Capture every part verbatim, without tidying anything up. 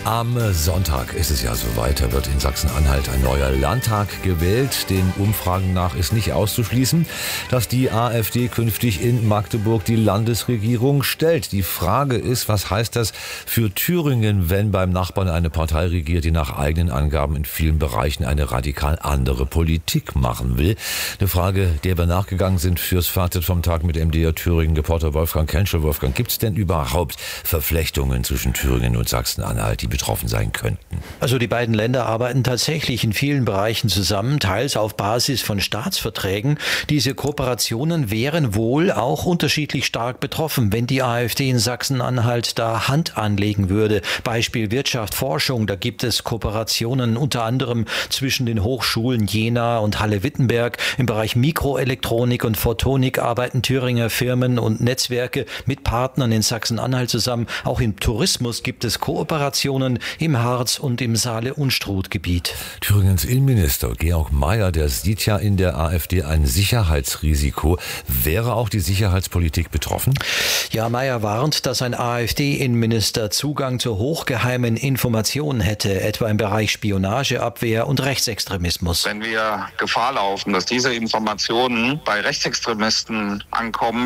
Am Sonntag ist es ja soweit, da wird in Sachsen-Anhalt ein neuer Landtag gewählt. Den Umfragen nach ist nicht auszuschließen, dass die AfD künftig in Magdeburg die Landesregierung stellt. Die Frage ist, was heißt das für Thüringen, wenn beim Nachbarn eine Partei regiert, die nach eigenen Angaben in vielen Bereichen eine radikal andere Politik machen will? Eine Frage, der wir nachgegangen sind fürs Fazit vom Tag mit M D R Thüringen-Reporter Wolfgang Kenschel. Wolfgang, gibt es denn überhaupt Verflechtungen zwischen Thüringen und Sachsen-Anhalt, die betroffen sein könnten? Also die beiden Länder arbeiten tatsächlich in vielen Bereichen zusammen, teils auf Basis von Staatsverträgen. Diese Kooperationen wären wohl auch unterschiedlich stark betroffen, wenn die AfD in Sachsen-Anhalt da Hand anlegen würde. Beispiel Wirtschaft, Forschung, da gibt es Kooperationen unter anderem zwischen den Hochschulen Jena und Halle-Wittenberg. Im Bereich Mikroelektronik und Photonik arbeiten Thüringer Firmen und Netzwerke mit Partnern in Sachsen-Anhalt zusammen. Auch im Tourismus gibt es Kooperationen im Harz- und im Saale-Unstrut-Gebiet. Thüringens Innenminister Georg Mayer, der sieht ja in der AfD ein Sicherheitsrisiko. Wäre auch die Sicherheitspolitik betroffen? Ja, Mayer warnt, dass ein AfD-Innenminister Zugang zu hochgeheimen Informationen hätte, etwa im Bereich Spionageabwehr und Rechtsextremismus. Wenn wir Gefahr laufen, dass diese Informationen bei Rechtsextremisten ankommen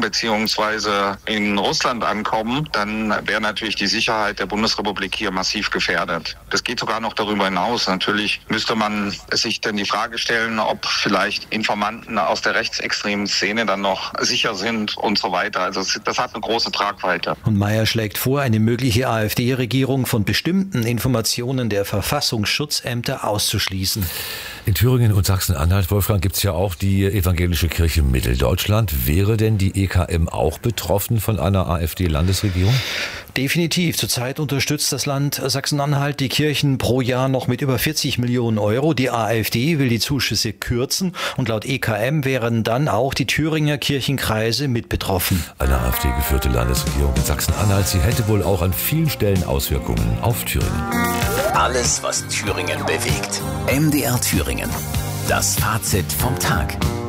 bzw. in Russland ankommen, dann wäre natürlich die Sicherheit der Bundesrepublik hier massiv gefährdet. Das geht sogar noch darüber hinaus. Natürlich müsste man sich dann die Frage stellen, ob vielleicht Informanten aus der rechtsextremen Szene dann noch sicher sind und so weiter. Also das hat eine große Tragweite. Und Mayer schlägt vor, eine mögliche AfD-Regierung von bestimmten Informationen der Verfassungsschutzämter auszuschließen. In Thüringen und Sachsen-Anhalt, Wolfgang, gibt es ja auch die Evangelische Kirche Mitteldeutschland. Wäre denn die E K M auch betroffen von einer AfD-Landesregierung? Definitiv. Zurzeit unterstützt das Land Sachsen-Anhalt die Kirchen pro Jahr noch mit über vierzig Millionen Euro. Die AfD will die Zuschüsse kürzen und laut E K M wären dann auch die Thüringer Kirchenkreise mit betroffen. Eine AfD-geführte Landesregierung in Sachsen-Anhalt, sie hätte wohl auch an vielen Stellen Auswirkungen auf Thüringen. Alles, was Thüringen bewegt. M D R Thüringen. Das Fazit vom Tag.